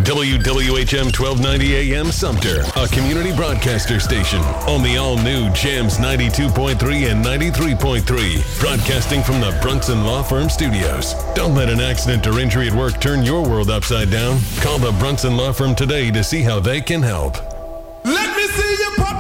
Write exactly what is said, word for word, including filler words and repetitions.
W W H M twelve ninety A M Sumter, a community broadcaster station on the all-new Jams ninety-two point three and ninety-three point three, broadcasting from the Brunson Law Firm Studios. Don't let an accident or injury at work turn your world upside down. Call the Brunson Law Firm today to see how they can help.